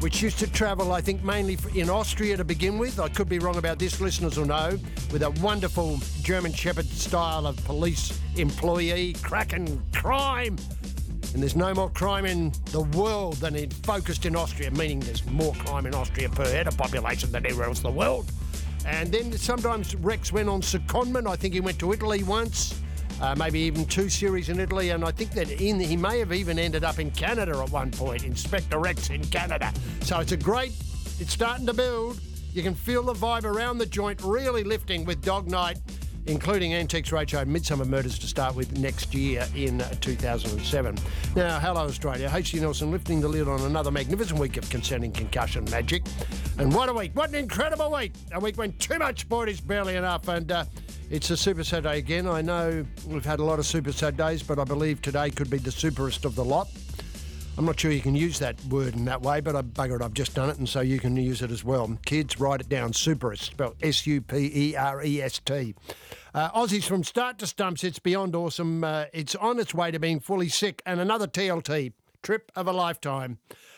which used to travel, I think, mainly in Austria to begin with. I could be wrong about this, listeners will know, with a wonderful German Shepherd style of police employee, cracking crime. And there's no more crime in the world than focused in Austria, meaning there's more crime in Austria per head of population than anywhere else in the world. And then sometimes Rex went on secondment. I think he went to Italy once, maybe even 2 series in Italy. And I think that he may have even ended up in Canada at one point, Inspector Rex in Canada. So it's starting to build. You can feel the vibe around the joint really lifting with Dog Night, including Antiques Roadshow Midsummer Murders to start with next year in 2007. Now, hello Australia. H.C. Nelson lifting the lid on another magnificent week of concerning concussion magic. And what a week. What an incredible week. A week when too much sport is barely enough. And it's a Super Saturday again. I know we've had a lot of Super Saturdays, but I believe today could be the superest of the lot. I'm not sure you can use that word in that way, but I've just done it, and so you can use it as well. Kids, write it down. Superest, spelled Superest. Aussies from start to stumps, it's beyond awesome. It's on its way to being fully sick, and another TLT, trip of a lifetime.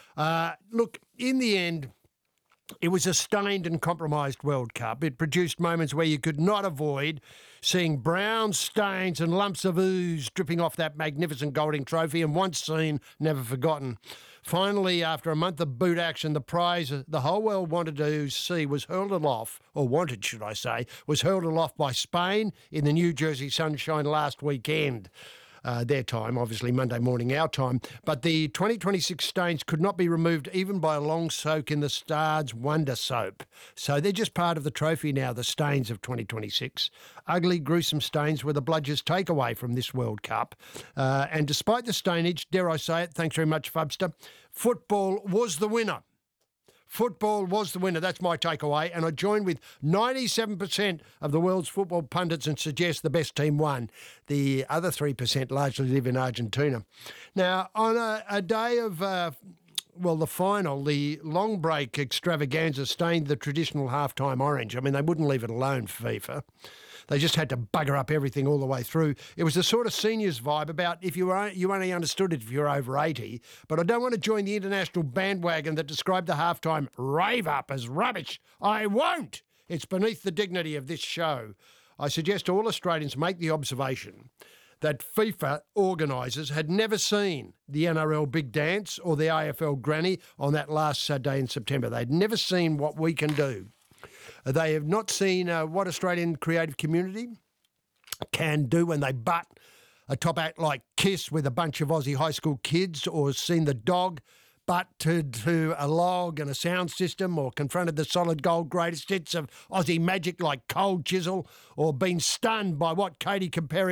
Look, in the end, it was a stained and compromised World Cup. It produced moments where you could not avoid seeing brown stains and lumps of ooze dripping off that magnificent Golding trophy, and once seen, never forgotten. Finally, after a month of boot action, the prize the whole world wanted to see was hurled aloft, or wanted, should I say, was hurled aloft by Spain in the New Jersey sunshine last weekend. Their time, obviously Monday morning our time. But the 2026 stains could not be removed even by a long soak in the Stard's Wonder Soap. So they're just part of the trophy now, the stains of 2026. Ugly, gruesome stains were the bludger's takeaway from this World Cup. And despite the stainage, dare I say it, thanks very much, Fubster, football was the winner. Football was the winner. That's my takeaway. And I join with 97% of the world's football pundits and suggest the best team won. The other 3% largely live in Argentina. Now, on a day of, the final, the long break extravaganza stained the traditional halftime orange. I mean, they wouldn't leave it alone, FIFA. They just had to bugger up everything all the way through. It was the sort of seniors vibe about if you only understood it if you're over 80. But I don't want to join the international bandwagon that described the halftime rave up as rubbish. I won't. It's beneath the dignity of this show. I suggest all Australians make the observation that FIFA organisers had never seen the NRL Big Dance or the AFL Granny on that last Saturday in September. They'd never seen what we can do. They have not seen what Australian creative community can do when they butt a top act like Kiss with a bunch of Aussie high school kids, or seen the Dog butt to a log and a sound system, or confronted the solid gold greatest hits of Aussie magic like Cold Chisel, or been stunned by what Katy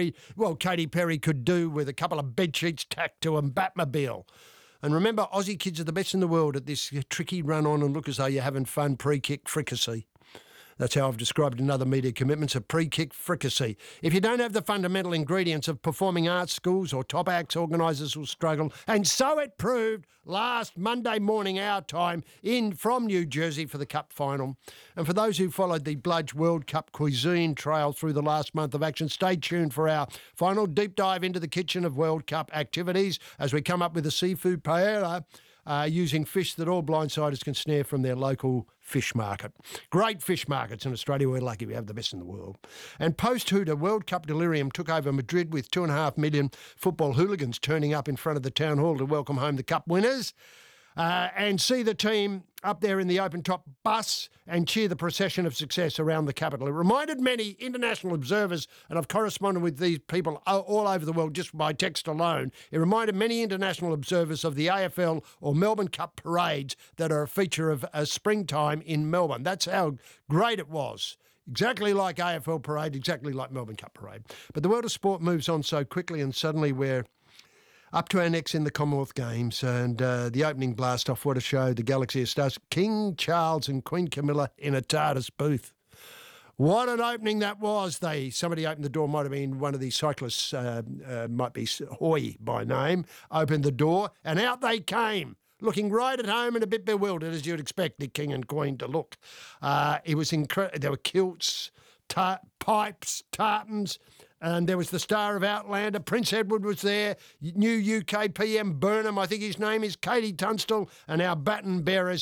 Perry could do with a couple of bedsheets tacked to a Batmobile. And remember, Aussie kids are the best in the world at this tricky run on and look as though you're having fun pre-kick fricassee. That's how I've described another media commitments, a pre-kick fricassee. If you don't have the fundamental ingredients of performing arts schools or top acts, organisers will struggle. And so it proved last Monday morning our time from New Jersey for the Cup final. And for those who followed the Bludge World Cup cuisine trail through the last month of action, stay tuned for our final deep dive into the kitchen of World Cup activities as we come up with a seafood paella using fish that all blindsiders can snare from their local fish market. Great fish markets in Australia. We're lucky we have the best in the world. And post-Hooter, World Cup delirium took over Madrid with 2.5 million football hooligans turning up in front of the town hall to welcome home the Cup winners. And see the team up there in the open-top bus and cheer the procession of success around the capital. It reminded many international observers, and I've corresponded with these people all over the world just by text alone, it reminded many international observers of the AFL or Melbourne Cup parades that are a feature of springtime in Melbourne. That's how great it was. Exactly like AFL parade, exactly like Melbourne Cup parade. But the world of sport moves on so quickly, and suddenly we're up to our necks in the Commonwealth Games, and the opening blast-off, what a show, the Galaxy of Stars. King Charles and Queen Camilla in a TARDIS booth. What an opening that was. Somebody opened the door, might have been one of these cyclists, might be Hoy by name, opened the door, and out they came, looking right at home and a bit bewildered, as you'd expect the King and Queen to look. It was incredible. There were kilts, pipes, tartans, and there was the star of Outlander. Prince Edward was there. New UK PM Burnham, I think his name is, Katie Tunstall, and our baton bearers,